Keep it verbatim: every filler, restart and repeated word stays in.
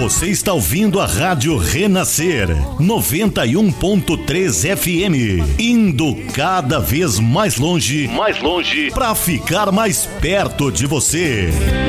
Você está ouvindo a Rádio Renascer, noventa e um ponto três F M, indo cada vez mais longe, mais longe, para ficar mais perto de você.